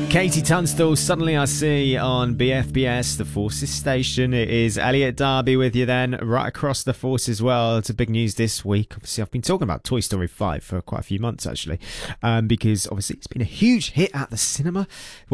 Katie Tunstall, Suddenly I See on BFBS, the Forces station. It is Elliot Darby with you then, right across the Force as well. It's a big news this week. Obviously, I've been talking about Toy Story 5 for quite a few months, actually, because obviously it's been a huge hit at the cinema.